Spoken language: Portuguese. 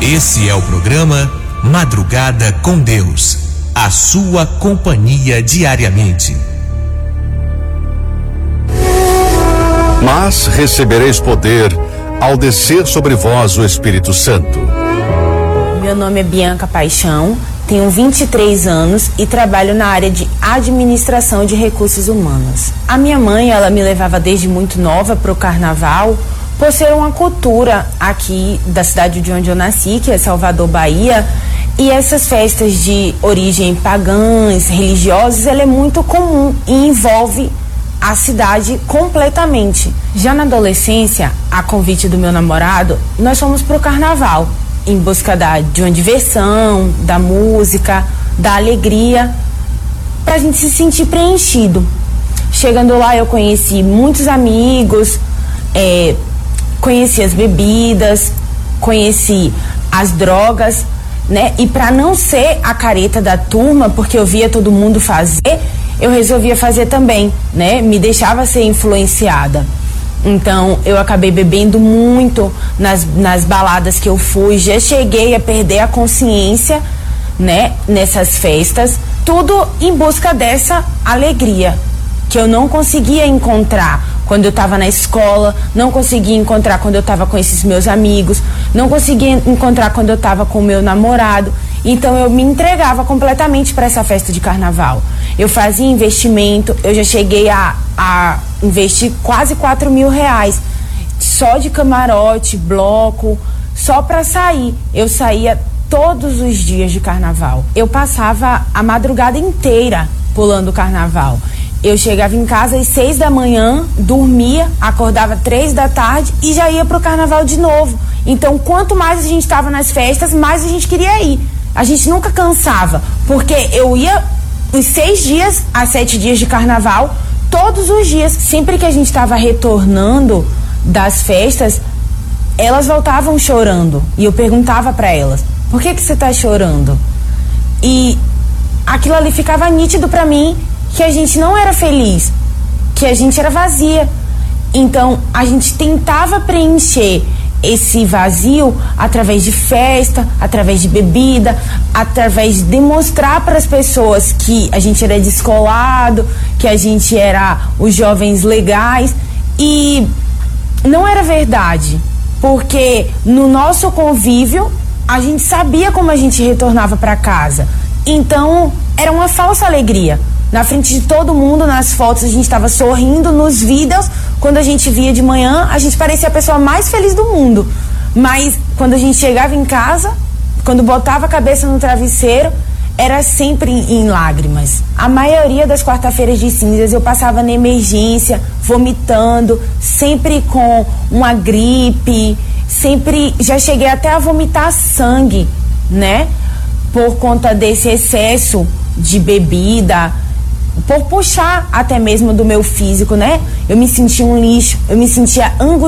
Esse é o programa Madrugada com Deus, a sua companhia diariamente. Mas recebereis poder ao descer sobre vós o Espírito Santo. Meu nome é Bianca Paixão, tenho 23 anos e trabalho na área de administração de recursos humanos. A minha mãe, ela me levava desde muito nova para o carnaval, por ser uma cultura aqui da cidade de onde eu nasci, que é Salvador, Bahia, e essas festas de origem pagãs, religiosas, ela é muito comum e envolve a cidade completamente. Já na adolescência, a convite do meu namorado, nós fomos pro carnaval, em busca de uma diversão, da música, da alegria, pra gente se sentir preenchido. Chegando lá, eu conheci muitos amigos, conheci as bebidas, conheci as drogas, né? E para não ser a careta da turma, porque eu via todo mundo fazer, eu resolvia fazer também, né? Me deixava ser influenciada. Então, eu acabei bebendo muito nas baladas que eu fui, já cheguei a perder a consciência, né? Nessas festas, tudo em busca dessa alegria, que eu não conseguia encontrar quando eu estava na escola, não conseguia encontrar quando eu estava com esses meus amigos, não conseguia encontrar quando eu estava com o meu namorado. Então eu me entregava completamente para essa festa de carnaval. Eu fazia investimento, eu já cheguei a investir quase R$4.000 só de camarote, bloco, só para sair. Eu saía todos os dias de carnaval. Eu passava a madrugada inteira pulando o carnaval. Eu chegava em casa às 6 da manhã, dormia, acordava 3 da tarde e já ia pro carnaval de novo. Então, quanto mais a gente estava nas festas, mais a gente queria ir. A gente nunca cansava, porque eu ia os 6 dias a 7 dias de carnaval, todos os dias. Sempre que a gente estava retornando das festas, elas voltavam chorando. E eu perguntava para elas, por que você tá chorando? E aquilo ali ficava nítido para mim, que a gente não era feliz, que a gente era vazia. Então, a gente tentava preencher esse vazio através de festa, através de bebida, através de demonstrar para as pessoas que a gente era descolado, que a gente era os jovens legais. E não era verdade, porque no nosso convívio a gente sabia como a gente retornava para casa. Então, era uma falsa alegria. Na frente de todo mundo, nas fotos, a gente estava sorrindo, nos vídeos, quando a gente via de manhã, a gente parecia a pessoa mais feliz do mundo. Mas quando a gente chegava em casa, quando botava a cabeça no travesseiro, era sempre em lágrimas. A maioria das quarta-feiras de cinzas eu passava na emergência, vomitando, sempre com uma gripe, sempre já cheguei até a vomitar sangue, né? Por conta desse excesso de bebida, por puxar até mesmo do meu físico, né? Eu me sentia um lixo, eu me sentia angustiada.